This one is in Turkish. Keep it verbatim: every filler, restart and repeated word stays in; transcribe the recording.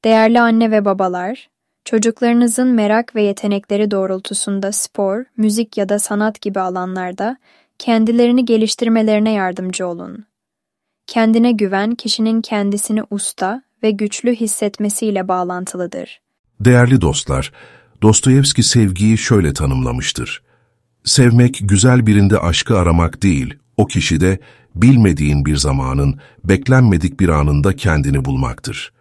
Değerli anne ve babalar, çocuklarınızın merak ve yetenekleri doğrultusunda spor, müzik ya da sanat gibi alanlarda kendilerini geliştirmelerine yardımcı olun. Kendine güven, kişinin kendisini usta ve güçlü hissetmesiyle bağlantılıdır. Değerli dostlar, Dostoyevski sevgiyi şöyle tanımlamıştır. Sevmek, güzel birinde aşkı aramak değil, o kişide bilmediğin bir zamanın, beklenmedik bir anında kendini bulmaktır.